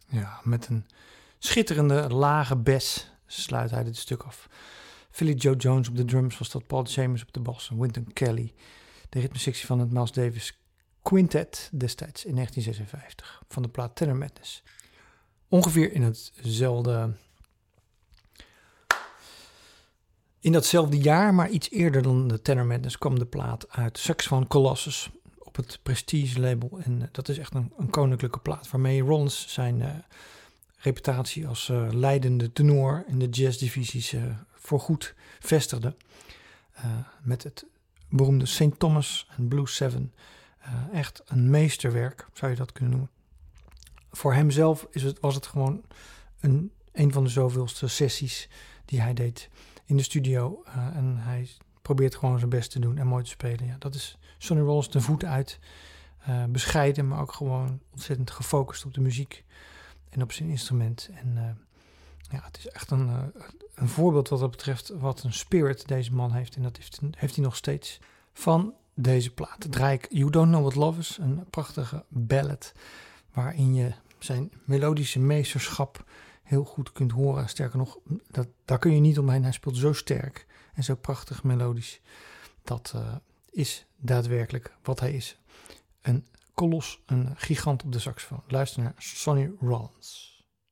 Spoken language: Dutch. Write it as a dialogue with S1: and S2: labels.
S1: Ja, met een schitterende lage bas sluit hij dit stuk af. Philly Joe Jones op de drums was dat, Paul Chambers op de bas en Wynton Kelly. De ritmesectie van het Miles Davis Quintet destijds in 1956 van de plaat Tenor Madness. Ongeveer in datzelfde jaar, maar iets eerder dan de Tenor Madness, kwam de plaat uit Saxophone Colossus op het Prestige label. En dat is echt een koninklijke plaat waarmee Rollins zijn reputatie als leidende tenor in de jazzdivisies voorgoed vestigde. Met het beroemde St. Thomas en Blues 7. Echt een meesterwerk, zou je dat kunnen noemen. Voor hemzelf was het gewoon een van de zoveelste sessies die hij deed in de studio. En hij probeert gewoon zijn best te doen en mooi te spelen. Ja, dat is Sonny Rollins ten voet uit. Bescheiden, maar ook gewoon ontzettend gefocust op de muziek en op zijn instrument. En het is echt een voorbeeld wat dat betreft, wat een spirit deze man heeft. En dat heeft hij nog steeds. Van deze plaat draai ik You Don't Know What Love Is, een prachtige ballad waarin je zijn melodische meesterschap heel goed kunt horen. Sterker nog, daar kun je niet omheen. Hij speelt zo sterk en zo prachtig melodisch. Dat is daadwerkelijk wat hij is. Een kolos, een gigant op de saxofoon. Luister naar Sonny Rollins.